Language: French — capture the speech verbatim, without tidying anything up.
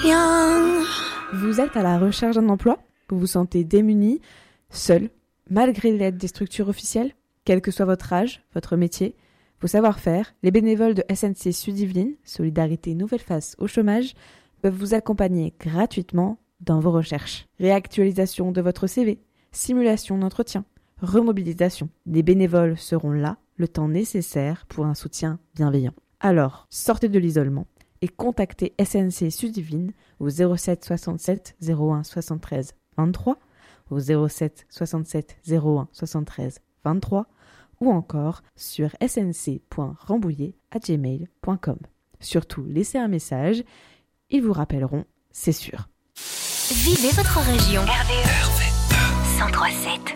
young. Vous êtes à la recherche d'un emploi ? Vous vous sentez démuni, seul, malgré l'aide des structures officielles ? Quel que soit votre âge, votre métier, vos savoir-faire, les bénévoles de S N C Sud-Yvelines, Solidarité Nouvelle Face au chômage, peuvent vous accompagner gratuitement dans vos recherches. Réactualisation de votre C V, simulation d'entretien, remobilisation. Les bénévoles seront là le temps nécessaire pour un soutien bienveillant. Alors, sortez de l'isolement et contactez S N C Sud-Yvelines au zéro sept soixante-sept zéro un soixante-treize vingt-trois, au zéro sept soixante-sept zéro un soixante-treize vingt-trois ou encore sur s n c point rambouillet arobase gmail point com. Surtout, laissez un message, ils vous rappelleront, c'est sûr. Vivez votre région. R V E cent trois sept.